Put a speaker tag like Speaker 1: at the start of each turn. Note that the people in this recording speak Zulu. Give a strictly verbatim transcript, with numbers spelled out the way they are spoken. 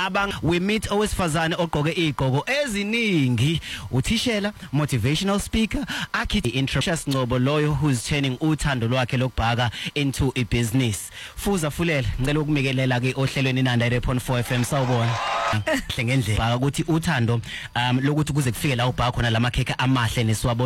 Speaker 1: abang we meet owesifazane ogqoke igqoko eziningi uthishela motivational speaker akhithi introduce Ncоbo loyo who's turning uthando lwakhe lokubhaka into a business. Fuza Fulela ngicela ukumikelela ke ohlelweni ninety point four F M sawubona hle ngendlela ukuthi uthando um lokuthi kuze kufike la ubhaka khona lamakhekhe amahle nesiwabo